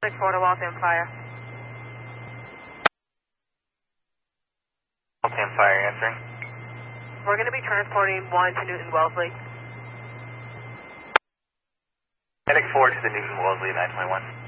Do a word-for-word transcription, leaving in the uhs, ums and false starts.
six four to Waltham Fire. Waltham Fire answering. We're going to be transporting one to Newton Wellesley. Heading forward to the Newton Wellesley nine twenty-one.